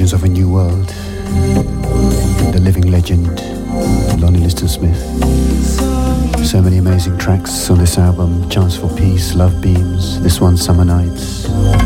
Visions of a New World, the living legend, Lonnie Liston Smith. So many amazing tracks on this album: Chance for Peace, Love Beams, this one Summer Nights.